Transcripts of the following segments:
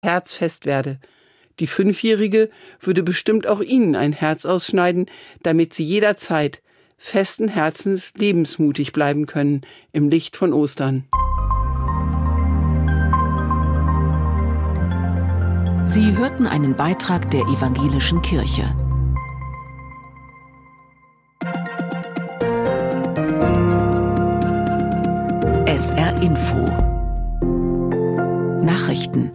herzfest werde. Die 5-Jährige würde bestimmt auch ihnen ein Herz ausschneiden, damit sie jederzeit festen Herzens lebensmutig bleiben können im Licht von Ostern. Sie hörten einen Beitrag der Evangelischen Kirche. SR Info Nachrichten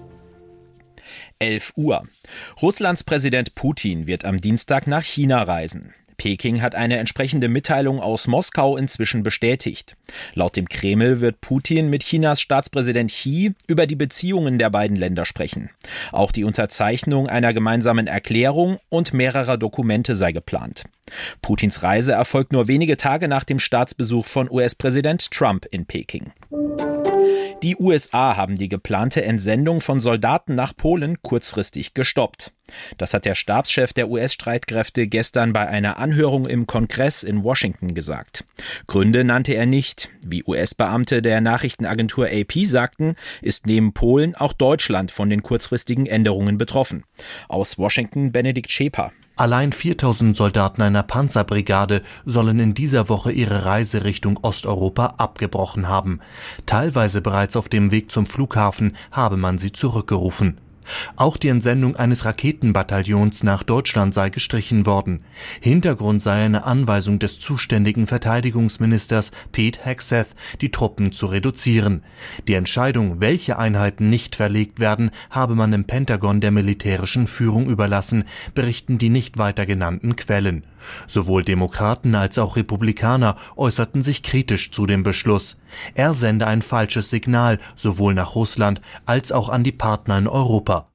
11 Uhr. Russlands Präsident Putin wird am Dienstag nach China reisen. Peking hat eine entsprechende Mitteilung aus Moskau inzwischen bestätigt. Laut dem Kreml wird Putin mit Chinas Staatspräsident Xi über die Beziehungen der beiden Länder sprechen. Auch die Unterzeichnung einer gemeinsamen Erklärung und mehrerer Dokumente sei geplant. Putins Reise erfolgt nur wenige Tage nach dem Staatsbesuch von US-Präsident Trump in Peking. Die USA haben die geplante Entsendung von Soldaten nach Polen kurzfristig gestoppt. Das hat der Stabschef der US-Streitkräfte gestern bei einer Anhörung im Kongress in Washington gesagt. Gründe nannte er nicht. Wie US-Beamte der Nachrichtenagentur AP sagten, ist neben Polen auch Deutschland von den kurzfristigen Änderungen betroffen. Aus Washington Benedikt Scheper. Allein 4.000 Soldaten einer Panzerbrigade sollen in dieser Woche ihre Reise Richtung Osteuropa abgebrochen haben. Teilweise bereits auf dem Weg zum Flughafen habe man sie zurückgerufen. Auch die Entsendung eines Raketenbataillons nach Deutschland sei gestrichen worden. Hintergrund sei eine Anweisung des zuständigen Verteidigungsministers Pete Hegseth, die Truppen zu reduzieren. Die Entscheidung, welche Einheiten nicht verlegt werden, habe man im Pentagon der militärischen Führung überlassen, berichten die nicht weiter genannten Quellen. Sowohl Demokraten als auch Republikaner äußerten sich kritisch zu dem Beschluss. Er sende ein falsches Signal sowohl nach Russland als auch an die Partner in Europa.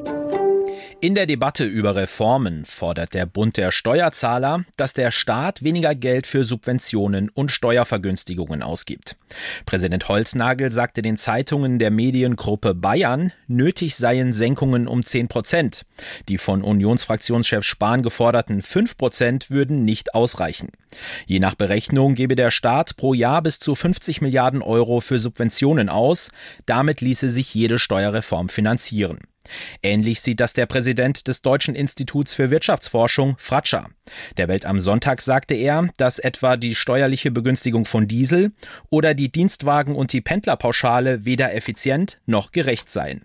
In der Debatte über Reformen fordert der Bund der Steuerzahler, dass der Staat weniger Geld für Subventionen und Steuervergünstigungen ausgibt. Präsident Holznagel sagte den Zeitungen der Mediengruppe Bayern, nötig seien Senkungen um 10%. Die von Unionsfraktionschef Spahn geforderten 5% würden nicht ausreichen. Je nach Berechnung gebe der Staat pro Jahr bis zu 50 Milliarden Euro für Subventionen aus. Damit ließe sich jede Steuerreform finanzieren. Ähnlich sieht das der Präsident des Deutschen Instituts für Wirtschaftsforschung, Fratscher. Der Welt am Sonntag sagte er, dass etwa die steuerliche Begünstigung von Diesel oder die Dienstwagen- und die Pendlerpauschale weder effizient noch gerecht seien.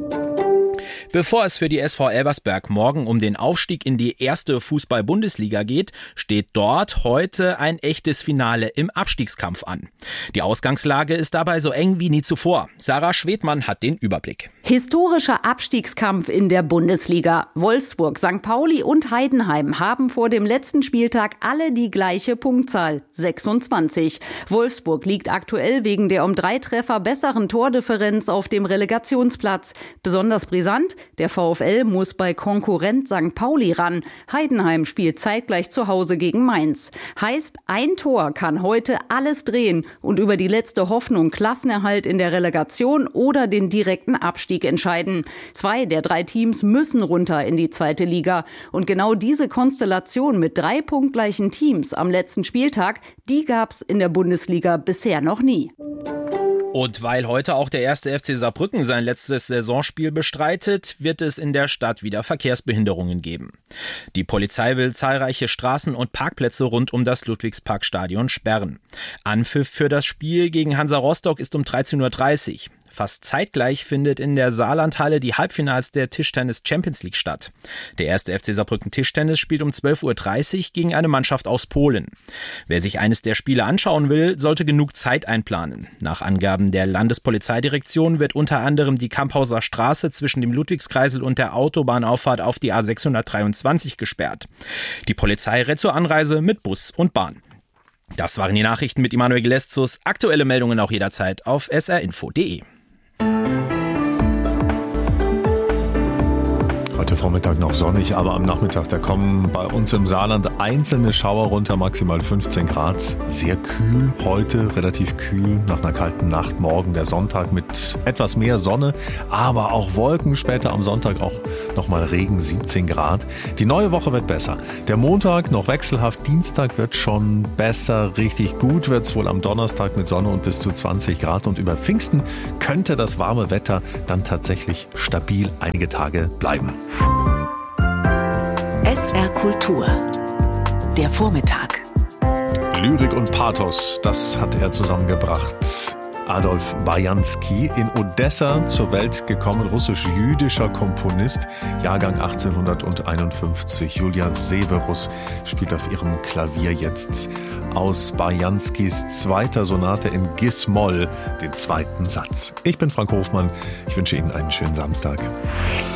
Bevor es für die SV Elversberg morgen um den Aufstieg in die erste Fußball-Bundesliga geht, steht dort heute ein echtes Finale im Abstiegskampf an. Die Ausgangslage ist dabei so eng wie nie zuvor. Sarah Schwedmann hat den Überblick. Historischer Abstiegskampf in der Bundesliga. Wolfsburg, St. Pauli und Heidenheim haben vor dem letzten Spieltag alle die gleiche Punktzahl, 26. Wolfsburg liegt aktuell wegen der um 3 Treffer besseren Tordifferenz auf dem Relegationsplatz. Besonders brisant, der VfL muss bei Konkurrent St. Pauli ran. Heidenheim spielt zeitgleich zu Hause gegen Mainz. Heißt, ein Tor kann heute alles drehen und über die letzte Hoffnung Klassenerhalt in der Relegation oder den direkten Abstieg entscheiden. 2 der 3 Teams müssen runter in die zweite Liga. Und genau diese Konstellation mit 3 punktgleichen Teams am letzten Spieltag, die gab's in der Bundesliga bisher noch nie. Und weil heute auch der 1. FC Saarbrücken sein letztes Saisonspiel bestreitet, wird es in der Stadt wieder Verkehrsbehinderungen geben. Die Polizei will zahlreiche Straßen und Parkplätze rund um das Ludwigsparkstadion sperren. Anpfiff für das Spiel gegen Hansa Rostock ist um 13:30 Uhr. Fast zeitgleich findet in der Saarlandhalle die Halbfinals der Tischtennis Champions League statt. Der 1. FC Saarbrücken Tischtennis spielt um 12:30 Uhr gegen eine Mannschaft aus Polen. Wer sich eines der Spiele anschauen will, sollte genug Zeit einplanen. Nach Angaben der Landespolizeidirektion wird unter anderem die Kamphauser Straße zwischen dem Ludwigskreisel und der Autobahnauffahrt auf die A623 gesperrt. Die Polizei rät zur Anreise mit Bus und Bahn. Das waren die Nachrichten mit Immanuel Geleszus. Aktuelle Meldungen auch jederzeit auf srinfo.de. Heute Vormittag noch sonnig, aber am Nachmittag, da kommen bei uns im Saarland einzelne Schauer runter, maximal 15 Grad. Sehr kühl heute, relativ kühl nach einer kalten Nacht. Morgen der Sonntag mit etwas mehr Sonne, aber auch Wolken. Später am Sonntag auch nochmal Regen, 17 Grad. Die neue Woche wird besser. Der Montag noch wechselhaft, Dienstag wird schon besser. Richtig gut wird's wohl am Donnerstag mit Sonne und bis zu 20 Grad. Und über Pfingsten könnte das warme Wetter dann tatsächlich stabil einige Tage bleiben. SR Kultur. Der Vormittag. Lyrik und Pathos, das hat er zusammengebracht. Adolf Bajanski, in Odessa zur Welt gekommen, russisch-jüdischer Komponist, Jahrgang 1851. Julia Severus spielt auf ihrem Klavier jetzt aus Bajanskis zweiter Sonate in Gis-Moll den zweiten Satz. Ich bin Frank Hofmann, ich wünsche Ihnen einen schönen Samstag.